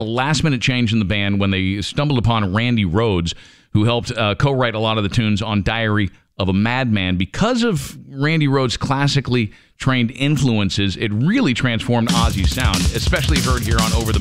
a last-minute change in the band when they stumbled upon Randy Rhoads, who helped co-write a lot of the tunes on Diary of a Madman. Because of Randy Rhoads' classically trained influences, it really transformed Ozzy's sound, especially heard here on Over the